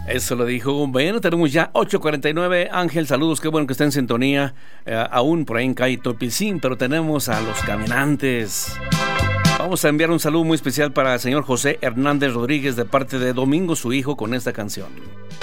Eso lo dijo. Bueno, tenemos ya 8:49. Ángel, saludos, qué bueno que está en sintonía. Aún por ahí en calle Topicín, pero tenemos a los caminantes. Vamos a enviar un saludo muy especial para el señor José Hernández Rodríguez de parte de Domingo, su hijo, con esta canción.